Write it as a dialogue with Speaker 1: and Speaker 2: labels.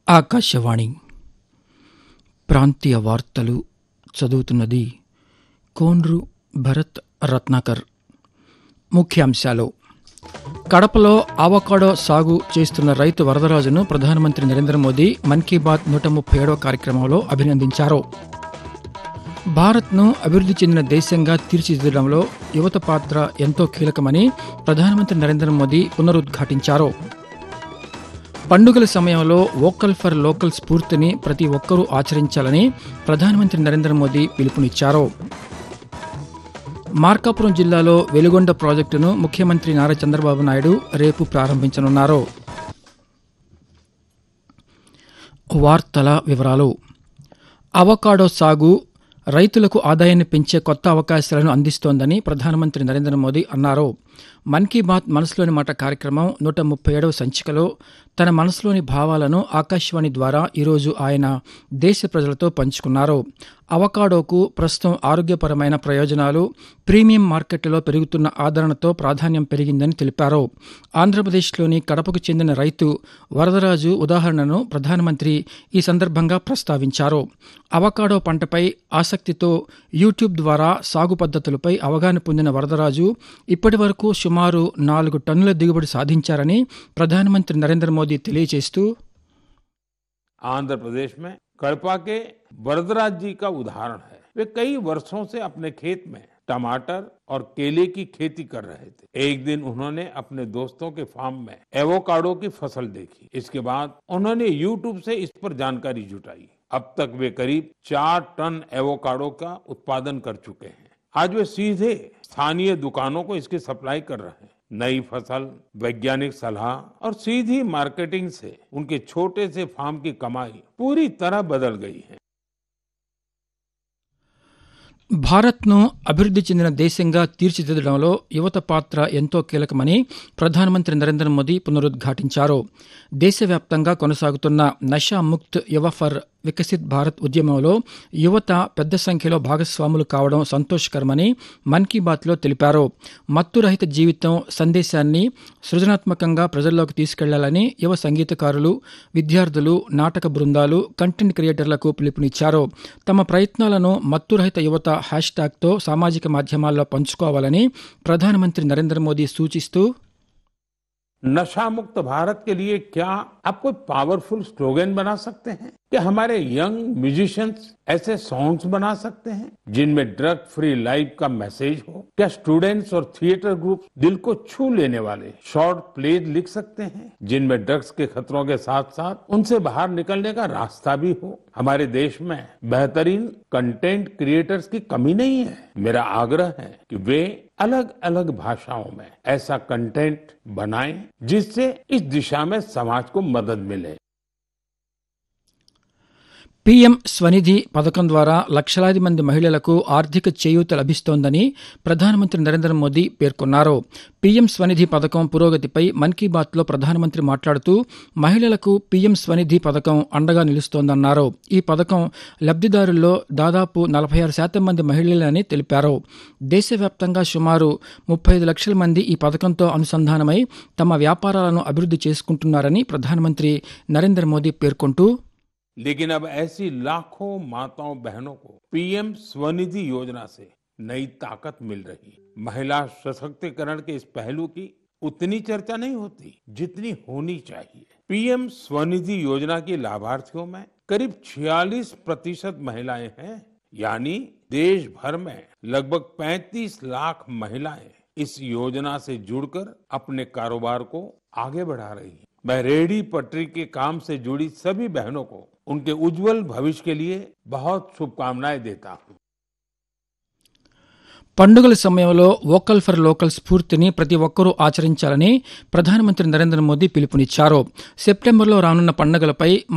Speaker 1: ఆకాశవాణి ప్రాంతీయ వార్తలు చదువుతున్నది కోన్రు భరత్ రత్నాకర్. ముఖ్యాంశాలు: కడపలో అవకాడో సాగు చేస్తున్న రైతు వరదరాజును ప్రధానమంత్రి నరేంద్ర మోదీ మన్ కీ బాత్ 137వ కార్యక్రమంలో అభినందించారు. భారత్ను అభివృద్ధి చెందిన దేశంగా తీర్చిదిద్దడంలో యువత పాత్ర ఎంతో కీలకమని ప్రధానమంత్రి నరేంద్ర మోదీ పునరుద్ఘాటించారు. పండుగల సమయంలో వోకల్ ఫర్ లోకల్ స్ఫూర్తిని ప్రతి ఒక్కరూ ఆచరించాలని ప్రధానమంత్రి నరేంద్ర మోదీ పిలుపునిచ్చారు. మార్కాపురం జిల్లాలో వెలుగొండ ప్రాజెక్టును ముఖ్యమంత్రి నారా చంద్రబాబు నాయుడు రేపు ప్రారంభించనున్నారు. వార్తల వివరాలు: అవకాడో సాగు రైతులకు ఆదాయాన్ని పెంచే కొత్త అవకాశాలను అందిస్తోందని ప్రధానమంత్రి నరేంద్ర మోదీ అన్నారు. మన్ కీ బాత్ మనసులోని మాట కార్యక్రమం 137వ సంచికలో తన మనసులోని భావాలను ఆకాశవాణి ద్వారా ఈరోజు ఆయన దేశ ప్రజలతో పంచుకున్నారు. అవకాడోకు ప్రస్తుతం ఆరోగ్యపరమైన ప్రయోజనాలు, ప్రీమియం మార్కెట్లో పెరుగుతున్న ఆదరణతో ప్రాధాన్యం పెరిగిందని తెలిపారు. ఆంధ్రప్రదేశ్లోని కడపకు చెందిన రైతు వరదరాజు ఉదాహరణను ప్రధానమంత్రి ఈ సందర్భంగా ప్రస్తావించారు. అవకాడో పంటపై ఆసక్తితో యూట్యూబ్ ద్వారా సాగు పద్ధతులపై అవగాహన పొందిన వరదరాజు ఇప్పటి వరకు సుమారు 4 టన్నుల దిగుబడి సాధించారని ప్రధానమంత్రి నరేంద్ర మోదీ తెలియజేస్తూ,
Speaker 2: आंध्र प्रदेश में कड़पा के वरदराज जी का उदाहरण है। वे कई वर्षों से अपने खेत में टमाटर और केले की खेती कर रहे थे। एक दिन उन्होंने अपने दोस्तों के फार्म में एवोकाडो की फसल देखी। इसके बाद उन्होंने यूट्यूब से इस पर जानकारी जुटाई। अब तक वे करीब 4 टन एवोकाडो का उत्पादन कर चुके हैं। आज वे सीधे स्थानीय दुकानों को इसकी सप्लाई कर रहे हैं। नई फसल, वैज्ञानिक सलाह और सीधी मार्केटिंग से उनके छोटे से फार्म की कमाई पूरी तरह बदल गई है.
Speaker 1: భారత్ను అభివృద్ధి చెందిన దేశంగా తీర్చిదిద్దడంలో యువత పాత్ర ఎంతో కీలకమని ప్రధానమంత్రి నరేంద్ర మోదీ పునరుద్ఘాటించారు. దేశవ్యాప్తంగా కొనసాగుతున్న నషా ముక్త్ యువ ఫర్ వికసిత్ భారత్ ఉద్యమంలో యువత పెద్ద సంఖ్యలో భాగస్వాములు కావడం సంతోషకరమని మన్ కీ బాత్లో తెలిపారు. మత్తురహిత జీవితం సందేశాన్ని సృజనాత్మకంగా ప్రజల్లోకి తీసుకెళ్లాలని యువ సంగీతకారులు, విద్యార్థులు, నాటక బృందాలు, కంటెంట్ క్రియేటర్లకు పిలుపునిచ్చారు. తమ ప్రయత్నాలను మత్తురహిత యువత హ్యాష్ట్యాగ్తో సామాజిక మాధ్యమాల్లో పంచుకోవాలని ప్రధానమంత్రి నరేంద్ర మోదీ సూచిస్తూ,
Speaker 2: नशा मुक्त भारत के लिए क्या आप कोई पावरफुल स्लोगन बना सकते हैं? क्या हमारे यंग म्यूजिशियंस ऐसे सॉन्ग्स बना सकते हैं जिनमें ड्रग फ्री लाइफ का मैसेज हो? क्या स्टूडेंट्स और थिएटर ग्रुप दिल को छू लेने वाले शॉर्ट प्लेज लिख सकते हैं जिनमें ड्रग्स के खतरों के साथ साथ उनसे बाहर निकलने का रास्ता भी हो? हमारे देश में बेहतरीन कंटेंट क्रिएटर्स की कमी नहीं है। मेरा आग्रह है कि वे अलग अलग भाषाओं में ऐसा कंटेंट बनाएं जिससे इस दिशा में समाज को मदद मिले. పీఎం స్వనిధి పథకం ద్వారా లక్షలాది మంది మహిళలకు ఆర్థిక చేయూత లభిస్తోందని ప్రధానమంత్రి నరేంద్ర మోదీ పేర్కొన్నారు. పీఎం స్వనిధి పథకం పురోగతిపై మన్ కీ బాత్లో ప్రధానమంత్రి మాట్లాడుతూ, మహిళలకు పీఎం స్వనిధి పథకం అండగా నిలుస్తోందన్నారు. ఈ పథకం లబ్దిదారుల్లో దాదాపు 46% మంది మహిళలని తెలిపారు. దేశవ్యాప్తంగా సుమారు 35 లక్షల మంది ఈ పథకంతో అనుసంధానమై తమ వ్యాపారాలను అభివృద్ధి చేసుకుంటున్నారని ప్రధానమంత్రి నరేంద్ర మోదీ పేర్కొంటూ, लेकिन अब ऐसी लाखों माताओं बहनों को पीएम स्वनिधि योजना से नई ताकत मिल रही है. महिला सशक्तिकरण के इस पहलू की उतनी चर्चा नहीं होती जितनी होनी चाहिए. पीएम स्वनिधि योजना की लाभार्थियों में करीब 46% महिलाएं हैं. यानी देश भर में लगभग 35 लाख महिलाएं इस योजना से जुड़कर अपने कारोबार को आगे बढ़ा रही हैं. मैं रेहड़ी पटरी के काम से जुड़ी सभी बहनों को उनके उज्जवल भविष्य के लिए बहुत शुभकामनाएं देता हूं.
Speaker 1: పండుగల సమయంలో వోకల్ ఫర్ లోకల్ స్ఫూర్తిని ప్రతి ఒక్కరూ ఆచరించాలని ప్రధానమంత్రి నరేంద్ర మోదీ పిలుపునిచ్చారు. సెప్టెంబర్లో రానున్న పండుగలపై